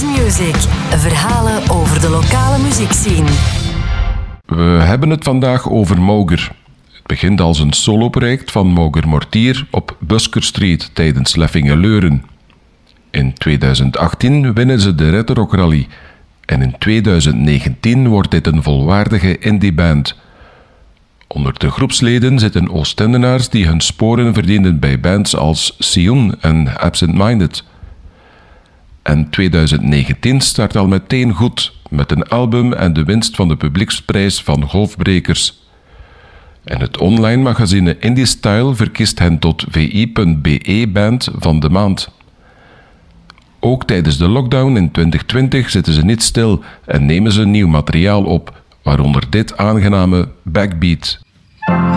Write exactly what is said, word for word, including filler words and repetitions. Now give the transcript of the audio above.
Music. Verhalen over de lokale muziekscene. We hebben het vandaag over Moger. Het begint als een soloproject van Moger Mortier op Busker Street tijdens Leffinge Leuren. In tweeduizend achttien winnen ze de Red Rock Rally en in tweeduizend negentien wordt dit een volwaardige indieband. Onder de groepsleden zitten Oostendenaars die hun sporen verdienden bij bands als Sion en Absent Minded. En tweeduizend negentien start al meteen goed met een album en de winst van de publieksprijs van Golfbrekers. En het online magazine Indie Style verkiest hen tot V I punt B E band van de maand. Ook tijdens de lockdown in twintig twintig zitten ze niet stil en nemen ze nieuw materiaal op, waaronder dit aangename Backbeat.